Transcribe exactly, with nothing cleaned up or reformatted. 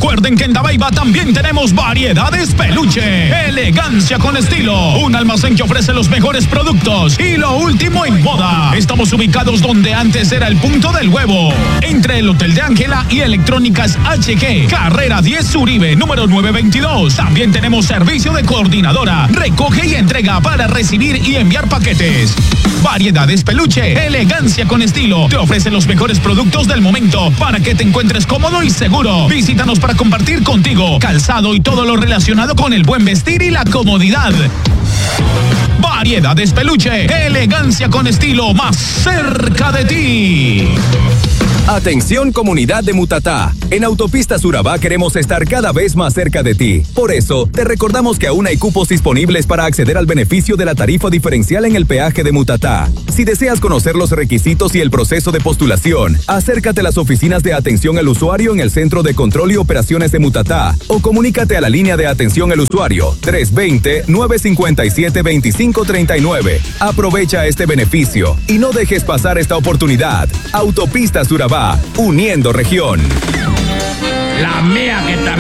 Recuerden que en Dabeiba también tenemos variedades peluche. Elegancia con estilo. Un almacén que ofrece los mejores productos y lo último en moda. Estamos ubicados donde antes era el punto del huevo. Entre el Hotel de Ángela y Electrónicas H G. Carrera diez Uribe, número nueve veintidós. También tenemos servicio de coordinadora. Recoge y entrega para recibir y enviar paquetes. Variedades peluche. Elegancia con estilo. Te ofrece los mejores productos del momento para que te encuentres cómodo y seguro. Visítanos para compartir contigo calzado y todo lo relacionado con el buen vestir y la comodidad. Variedades peluche. Elegancia con estilo más cerca de ti. Atención comunidad de Mutatá. En Autopistas Urabá queremos estar cada vez más cerca de ti. Por eso, te recordamos que aún hay cupos disponibles para acceder al beneficio de la tarifa diferencial en el peaje de Mutatá. Si deseas conocer los requisitos y el proceso de postulación, acércate a las oficinas de atención al usuario en el Centro de Control y Operaciones de Mutatá o comunícate a la línea de atención al usuario tres dos cero, nueve cinco siete, dos cinco tres nueve. Aprovecha este beneficio y no dejes pasar esta oportunidad. Autopistas Urabá, uniendo región. La mía que también.